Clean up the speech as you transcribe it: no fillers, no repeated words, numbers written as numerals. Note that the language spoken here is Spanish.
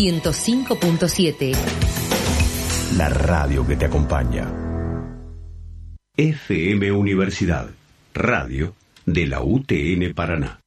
105.7. La radio que te acompaña. FM Universidad, radio de la UTN Paraná.